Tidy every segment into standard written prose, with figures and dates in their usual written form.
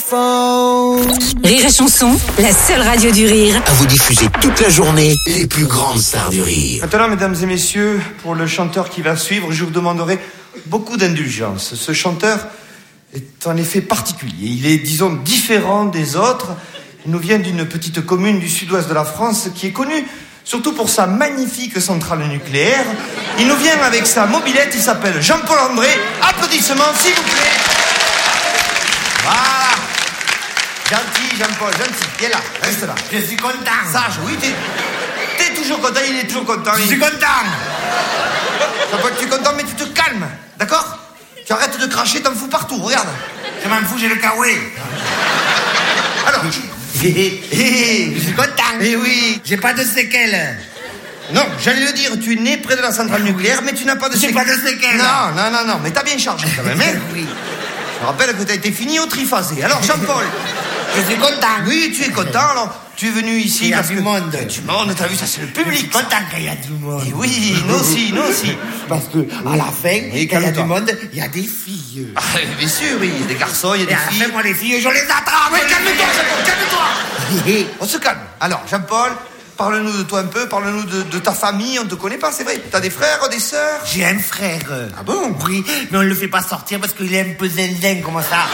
phone. Rire et chanson, la seule radio du rire. À vous diffuser toute la journée les plus grandes stars du rire. Maintenant, mesdames et messieurs, pour le chanteur qui va suivre, je vous demanderai beaucoup d'indulgence. Ce chanteur est en effet particulier. Il est, disons, différent des autres. Il nous vient d'une petite commune du sud-ouest de la France qui est connue surtout pour sa magnifique centrale nucléaire. Il nous vient avec sa mobilette, il s'appelle Jean-Paul André. Applaudissements, s'il vous plaît. Voilà. Gentil, Jean-Paul, gentil. Viens là, reste là. Je suis content. Sage, oui, t'es toujours content, il est toujours content. Je suis content. Jean-Paul, tu es content, mais tu te calmes, d'accord? Tu arrêtes de cracher, t'en fous partout, regarde. Je m'en fous, j'ai le kawaii. Alors, Je suis content. Eh oui. J'ai pas de séquelles. Non, j'allais le dire, tu es né près de la centrale nucléaire, mais tu n'as pas de J'ai séquelles. pas de séquelles. Non, mais t'as bien chargé quand même, hein? Oui. Je rappelle que t'as été fini au triphasé. Alors, Jean-Paul. Je suis content. Oui, tu es content, alors tu es venu ici Il y a parce du que... monde. Il y a du monde, t'as vu, ça c'est le Je suis public. content qu'il y a du monde. Et oui, nous aussi. Parce que à la fin, quand il y a calme-toi. du monde, il y a des filles. Ah, bien sûr, oui, il y a des garçons, il y a Et des à la filles. fin, moi, les filles, je les attrape. Oui, calme-toi, Jean-Paul, calme-toi. On se calme. Alors, Jean-Paul, parle-nous de toi un peu, parle-nous de ta famille, on te connaît pas, c'est vrai. T'as des frères, des sœurs? J'ai un frère. Ah bon? Oui, mais on le fait pas sortir parce qu'il est un peu zinzin, comme ça.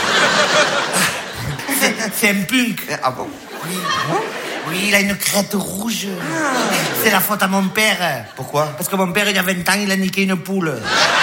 C'est un punk. Ah bon? Oui. Oui, il a une crête rouge. C'est la faute à mon père. Pourquoi? Parce que mon père, il y a 20 ans, il a niqué une poule.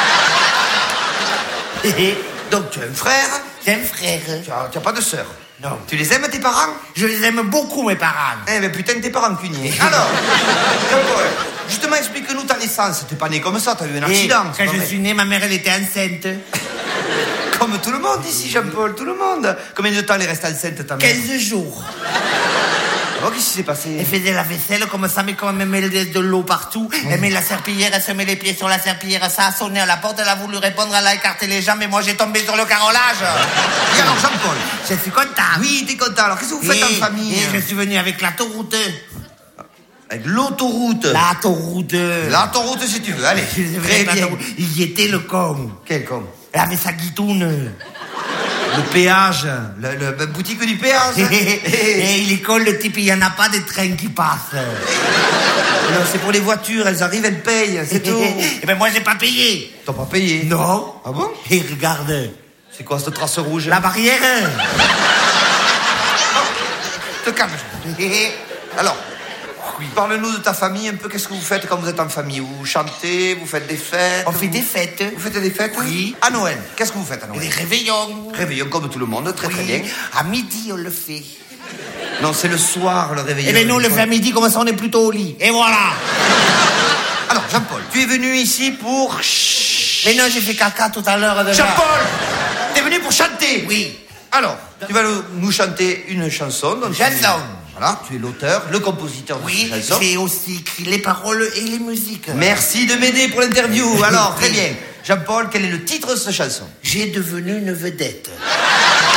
Donc, tu as un frère, J'ai un frère. tu as pas de sœur. Non. Tu les aimes, tes parents? Je les aime beaucoup, mes parents. Eh ben putain, t'es pas rancunier. Alors, Jean-Paul, justement, explique-nous ta naissance. T'es pas né comme ça, t'as eu un accident. c'est Quand pas je vrai. suis né, ma mère, elle était enceinte. Comme tout le monde ici, Jean-Paul, tout le monde. Combien de temps elle est restée enceinte, ta mère? 15 jours. Oh, qu'est-ce qui s'est passé? Elle faisait la vaisselle comme ça, mais comme elle met de l'eau partout, elle met la serpillière, elle se met les pieds sur la serpillière, ça a sonné à la porte, elle a voulu répondre, elle a écarté les jambes, et moi j'ai tombé sur le carrelage. Et alors, Jean-Paul? Je suis content. Oui, t'es content. Alors, qu'est-ce que vous faites en famille? Et je suis venu avec l'autoroute. Avec l'autoroute. L'autoroute. L'autoroute, si tu veux. Allez, Je suis venu très avec bien. l'autoroute. Il y était le con. Quel con? Elle avait sa guitoune. Le péage. La boutique du péage. Et il est con, le type, il n'y en a pas de train qui passe. Non, c'est pour les voitures, elles arrivent, elles payent, c'est tout. Et ben moi, j'ai pas payé. T'as pas payé? Non. Ah bon? Et regarde, C'est quoi cette trace rouge? la barrière. Te calme. Alors, parle-nous de ta famille un peu. Qu'est-ce que vous faites quand vous êtes en famille? Vous chantez, vous faites des fêtes? On fait des fêtes. Vous faites des fêtes? Oui. À Noël, qu'est-ce que vous faites à Noël? Des réveillons. Réveillon comme tout le monde, très très bien. À midi, on le fait. Non, c'est le soir le réveillon. Eh bien, nous, on le fait à midi, comme ça, on est plutôt au lit. Et voilà. Alors, Jean-Paul, tu es venu ici pour... Mais non, j'ai fait caca tout à l'heure déjà. Jean-Paul, t'es venu pour chanter? Oui. Alors, tu vas nous chanter une chanson. Donc Chanson. Voilà, tu es l'auteur, le compositeur de Oui, cette chanson. j'ai aussi écrit les paroles et les musiques. Merci de m'aider pour l'interview. Alors, très bien. Jean-Paul, quel est le titre de cette chanson? J'ai devenu une vedette.